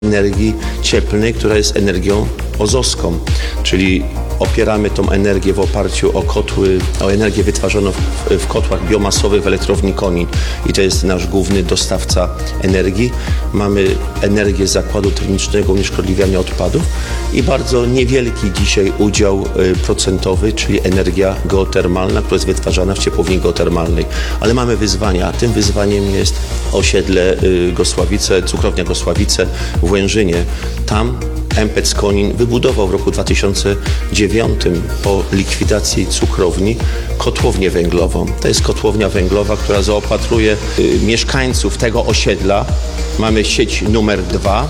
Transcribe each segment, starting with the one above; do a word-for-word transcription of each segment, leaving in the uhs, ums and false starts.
energii cieplnej, która jest energią ozowską, czyli opieramy tą energię w oparciu o kotły, o energię wytwarzaną w, w kotłach biomasowych w elektrowni Konin i to jest nasz główny dostawca energii. Mamy energię z zakładu termicznego unieszkodliwiania odpadów i bardzo niewielki dzisiaj udział y, procentowy, czyli energia geotermalna, która jest wytwarzana w ciepłowni geotermalnej. Ale mamy wyzwania. Tym wyzwaniem jest osiedle y, Gosławice, cukrownia Gosławice w Łężynie. Tam M P E C Konin wybudował w roku dwa tysiące dziewiątym po likwidacji cukrowni kotłownię węglową. To jest kotłownia węglowa, która zaopatruje y, mieszkańców tego osiedla. Mamy sieć numer dwa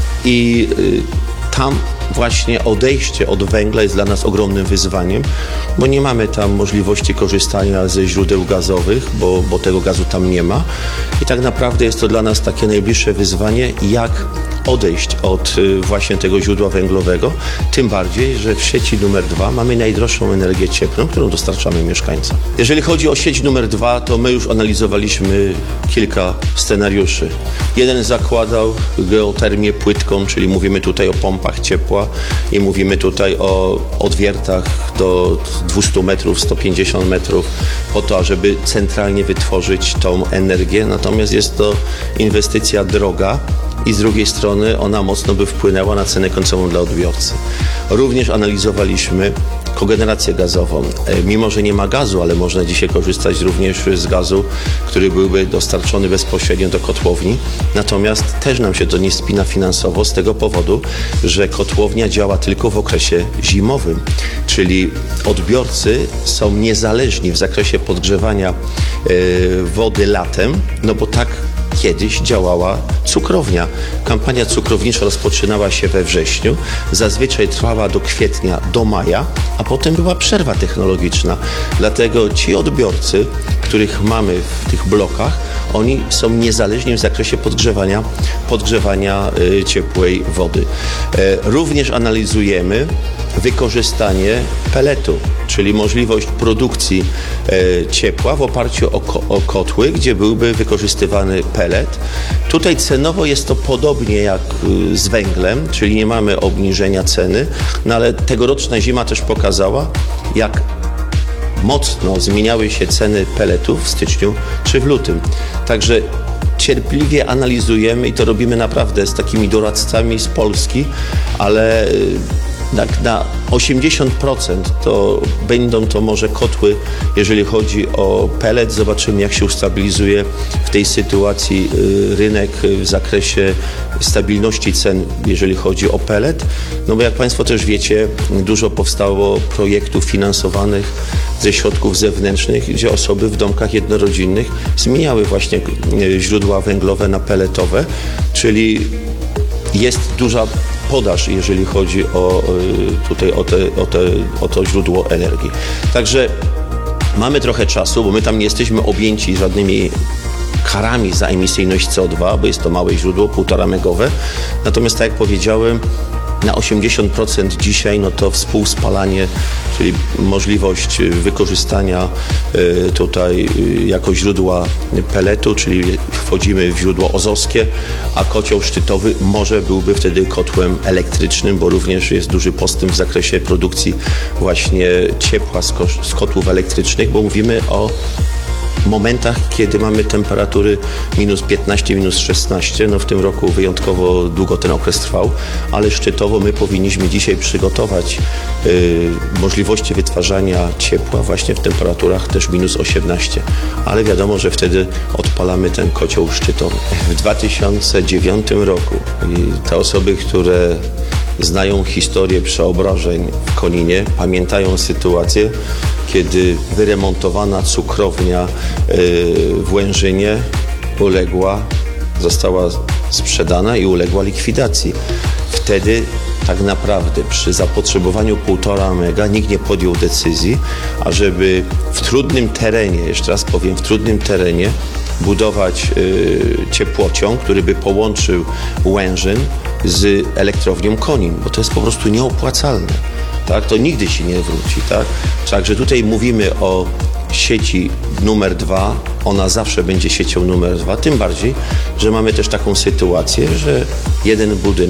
i y, tam właśnie odejście od węgla jest dla nas ogromnym wyzwaniem, bo nie mamy tam możliwości korzystania ze źródeł gazowych, bo, bo tego gazu tam nie ma. I tak naprawdę jest to dla nas takie najbliższe wyzwanie, jak odejść od y, właśnie tego źródła węglowego, tym bardziej, że w sieci numer dwa mamy najdroższą energię cieplną, którą dostarczamy mieszkańcom. Jeżeli chodzi o sieć numer dwa, to my już analizowaliśmy kilka scenariuszy. Jeden zakładał geotermię płytką, czyli mówimy tutaj o pompach ciepła i mówimy tutaj o odwiertach do dwieście metrów, sto pięćdziesiąt metrów po to, żeby centralnie wytworzyć tą energię. Natomiast jest to inwestycja droga i z drugiej strony ona mocno by wpłynęła na cenę końcową dla odbiorcy. Również analizowaliśmy kogenerację gazową. Mimo że nie ma gazu, ale można dzisiaj korzystać również z gazu, który byłby dostarczony bezpośrednio do kotłowni. Natomiast też nam się to nie spina finansowo z tego powodu, że kotłownia działa tylko w okresie zimowym, czyli odbiorcy są niezależni w zakresie podgrzewania yy, wody latem, no bo tak kiedyś działała cukrownia. Kampania cukrownicza rozpoczynała się we wrześniu, zazwyczaj trwała do kwietnia, do maja, a potem była przerwa technologiczna. Dlatego ci odbiorcy, których mamy w tych blokach, oni są niezależni w zakresie podgrzewania, podgrzewania y, ciepłej wody. E, również analizujemy wykorzystanie peletu, czyli możliwość produkcji e, ciepła w oparciu o, ko o kotły, gdzie byłby wykorzystywany pelet. Tutaj cenowo jest to podobnie jak y, z węglem, czyli nie mamy obniżenia ceny, no ale tegoroczna zima też pokazała, jak mocno zmieniały się ceny peletów w styczniu czy w lutym. Także cierpliwie analizujemy i to robimy naprawdę z takimi doradcami z Polski, ale tak na osiemdziesiąt procent to będą to może kotły, jeżeli chodzi o pelet. Zobaczymy, jak się ustabilizuje w tej sytuacji rynek w zakresie stabilności cen, jeżeli chodzi o pelet. No bo jak Państwo też wiecie, dużo powstało projektów finansowanych ze środków zewnętrznych, gdzie osoby w domkach jednorodzinnych zmieniały właśnie źródła węglowe na peletowe, czyli jest duża podaż, jeżeli chodzi o, tutaj, o, te, o, te, o to źródło energii. Także mamy trochę czasu, bo my tam nie jesteśmy objęci żadnymi karami za emisyjność C O dwa, bo jest to małe źródło, półtora megowe. Natomiast tak jak powiedziałem, na osiemdziesiąt procent dzisiaj no to współspalanie, czyli możliwość wykorzystania tutaj jako źródła peletu, czyli wchodzimy w źródło ozowskie, a kocioł szczytowy może byłby wtedy kotłem elektrycznym, bo również jest duży postęp w zakresie produkcji właśnie ciepła z, ko z kotłów elektrycznych, bo mówimy o momentach, kiedy mamy temperatury minus piętnaście, minus szesnaście, no w tym roku wyjątkowo długo ten okres trwał, ale szczytowo my powinniśmy dzisiaj przygotować y, możliwości wytwarzania ciepła właśnie w temperaturach też minus osiemnaście, ale wiadomo, że wtedy odpalamy ten kocioł szczytowy. W dwa tysiące dziewiątym roku i te osoby, które znają historię przeobrażeń w Koninie, pamiętają sytuację, kiedy wyremontowana cukrownia w Łężynie uległa, została sprzedana i uległa likwidacji. Wtedy tak naprawdę przy zapotrzebowaniu półtora mega nikt nie podjął decyzji, ażeby w trudnym terenie, jeszcze raz powiem, w trudnym terenie budować y, ciepłociąg, który by połączył Łężyn z elektrownią Konin, bo to jest po prostu nieopłacalne. Tak? To nigdy się nie wróci. Tak? Także tutaj mówimy o sieci numer dwa, ona zawsze będzie siecią numer dwa, tym bardziej, że mamy też taką sytuację, że jeden budynek